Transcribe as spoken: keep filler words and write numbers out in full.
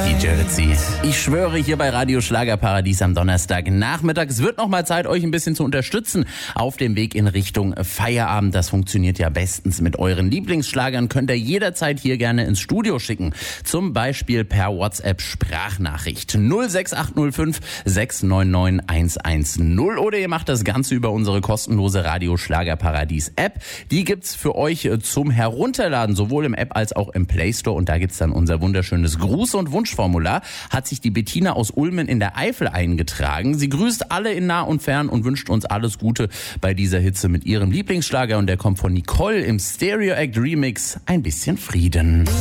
D J Ritzy. Ich schwöre, hier bei Radio Schlagerparadies am Donnerstagnachmittag. Es wird noch mal Zeit, euch ein bisschen zu unterstützen auf dem Weg in Richtung Feierabend. Das funktioniert ja bestens mit euren Lieblingsschlagern. Könnt ihr jederzeit hier gerne ins Studio schicken. Zum Beispiel per WhatsApp-Sprachnachricht null sechs acht null fünf sechs neun neun eins eins null oder ihr macht das Ganze über unsere kostenlose Radio Schlagerparadies App. Die gibt's für euch zum Herunterladen, sowohl im App als auch im Play Store. Und da gibt's dann unser wunderschönes Gruß- und Wunschformular. Hat sich die Bettina aus Ulmen in der Eifel eingetragen. Sie grüßt alle in nah und fern und wünscht uns alles Gute bei dieser Hitze mit ihrem Lieblingsschlager. Und der kommt von Nicole im Stereo Act Remix, Ein bisschen Frieden.